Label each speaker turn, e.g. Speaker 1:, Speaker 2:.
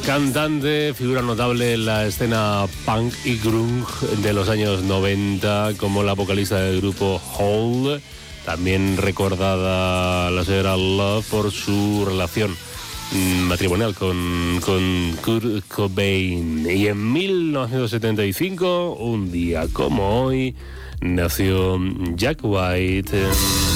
Speaker 1: Cantante, figura notable en la escena punk y grunge de los años 90, como la vocalista del grupo Hole. También recordada la señora Love por su relación matrimonial con Kurt Cobain. Y en 1975, un día como hoy, nació Jack White.